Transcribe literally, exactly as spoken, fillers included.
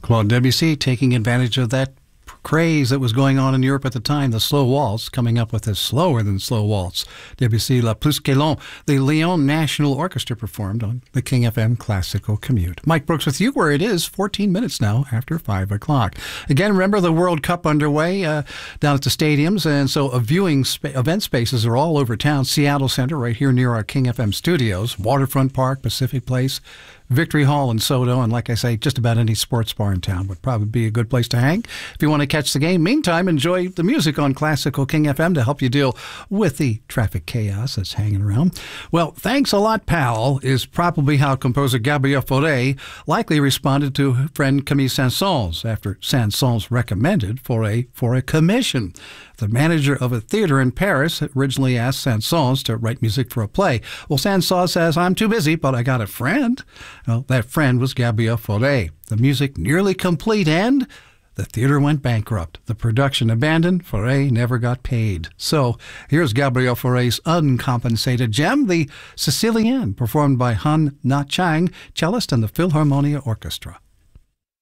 Claude Debussy taking advantage of that craze that was going on in Europe at the time, the slow waltz, coming up with a slower than slow waltz. Debussy, La Plus que Lent. The Lyon National Orchestra performed on the King F M Classical Commute. Mike Brooks with you, where it is fourteen minutes now after five o'clock. Again, remember the World Cup underway uh, down at the stadiums, and so a viewing spa- event spaces are all over town. Seattle Center, right here near our King F M studios, Waterfront Park, Pacific Place, Victory Hall in Soto, and like I say, just about any sports bar in town would probably be a good place to hang if you want to catch the game. Meantime, enjoy the music on Classical King F M to help you deal with the traffic chaos that's hanging around. Well, Thanks a Lot, Pal is probably how composer Gabriel Fauré likely responded to friend Camille Saint-Saëns after Saint-Saëns recommended Fauré for a commission. The manager of a theater in Paris originally asked Saint-Saëns to write music for a play. Well, Saint-Saëns says, "I'm too busy, but I got a friend." Well, that friend was Gabriel Fauré. The music nearly complete, and the theater went bankrupt. The production abandoned. Fauré never got paid. So here's Gabriel Fauré's uncompensated gem, the Sicilienne, performed by Han Na Chang, cellist and the Philharmonia Orchestra.